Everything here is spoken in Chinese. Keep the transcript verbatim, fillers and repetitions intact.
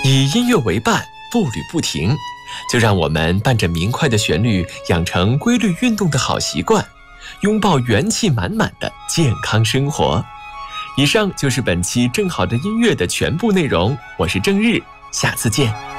以音乐为伴，步履不停，就让我们伴着明快的旋律，养成规律运动的好习惯，拥抱元气满满的健康生活。以上就是本期正好的音乐的全部内容，我是郑日，下次见。